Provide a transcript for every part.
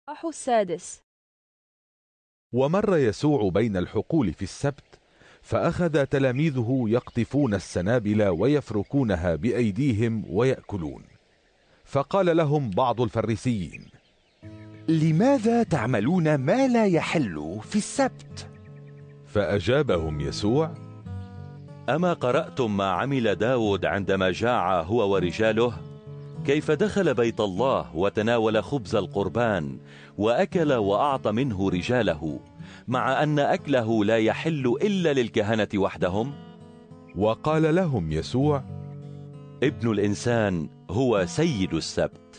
الإصحاح السادس. ومر يسوع بين الحقول في السبت، فأخذ تلاميذه يقطفون السنابل ويفركونها بأيديهم ويأكلون. فقال لهم بعض الفريسيين: لماذا تعملون ما لا يحل في السبت؟ فأجابهم يسوع: أما قرأتم ما عمل داود عندما جاع هو ورجاله؟ كيف دخل بيت الله وتناول خبز القربان وأكل وأعطى منه رجاله، مع أن أكله لا يحل إلا للكهنة وحدهم؟ وقال لهم يسوع: ابن الإنسان هو سيد السبت.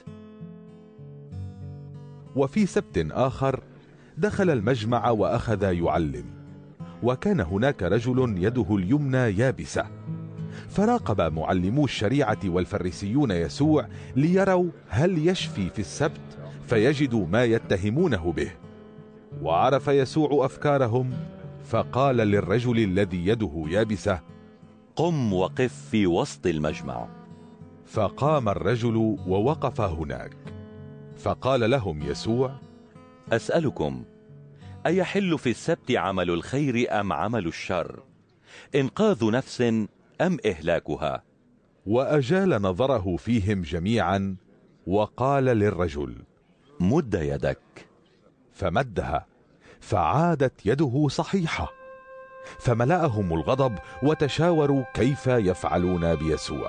وفي سبت آخر دخل المجمع وأخذ يعلم، وكان هناك رجل يده اليمنى يابسة. فراقب معلمو الشريعة والفريسيون يسوع ليروا هل يشفي في السبت فيجدوا ما يتهمونه به. وعرف يسوع أفكارهم، فقال للرجل الذي يده يابسة: قم وقف في وسط المجمع. فقام الرجل ووقف هناك. فقال لهم يسوع: أسألكم، أيحل في السبت عمل الخير أم عمل الشر؟ إنقاذ نفس أم إهلاكها؟ وأجال نظره فيهم جميعا وقال للرجل: مد يدك. فمدها، فعادت يده صحيحة. فملأهم الغضب وتشاوروا كيف يفعلون بيسوع.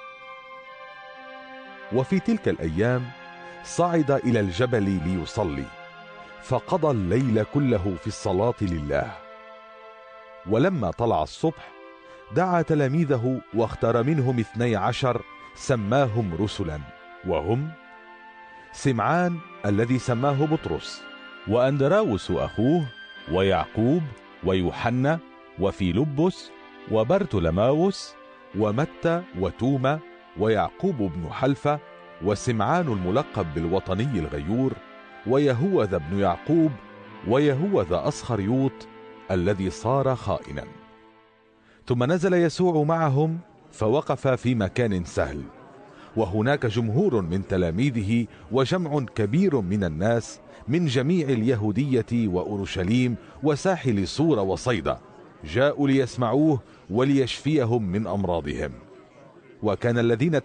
وفي تلك الأيام صعد إلى الجبل ليصلي، فقضى الليل كله في الصلاة لله. ولما طلع الصبح دعا تلاميذه واختار منهم 12 سماهم رسلا، وهم: سمعان الذي سماه بطرس، وأندراوس أخوه، ويعقوب، ويوحنا، وفيلبس، وبرتلماوس، ومتى، وتوما، ويعقوب بن حلفة، وسمعان الملقب بالوطني الغيور، ويهوذا بن يعقوب، ويهوذا أسخريوط الذي صار خائنا. ثم نزل يسوع معهم فوقف في مكان سهل، وهناك جمهور من تلاميذه وجمع كبير من الناس من جميع اليهودية وأورشليم وساحل صور وصيدا جاءوا ليسمعوه وليشفيهم من أمراضهم. وكان الذين